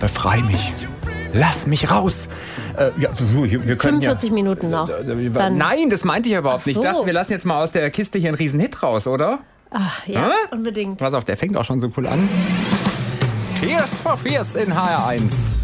Befrei mich. Lass mich raus. Ja, wir können 45 Minuten noch. Dann. Nein, das meinte ich überhaupt nicht. Ich dachte, wir lassen jetzt mal aus der Kiste hier einen riesen Hit raus, oder? Ach, ja, unbedingt. Pass auf, der fängt auch schon so cool an. Tears for Fears in HR1.